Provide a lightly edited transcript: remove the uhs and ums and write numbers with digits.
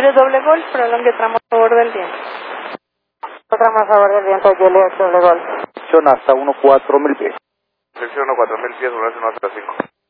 Juliet doble gol, prolongue tramo a favor del viento. Tramo a favor del viento, Juliet doble gol. Hasta 14000 pies. Sección 14000 pies, 1 hasta 5.